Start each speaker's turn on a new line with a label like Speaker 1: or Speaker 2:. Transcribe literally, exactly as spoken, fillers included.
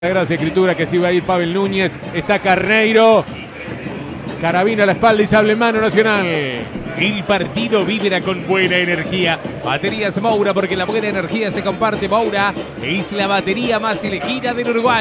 Speaker 1: Gracias, escritura que sí va a ir Pavel Núñez. Está Carneiro. Carabina a la espalda y sable en mano Nacional.
Speaker 2: El partido vibra con buena energía. Baterías Moura, porque la buena energía se comparte. Moura es la batería más elegida del Uruguay.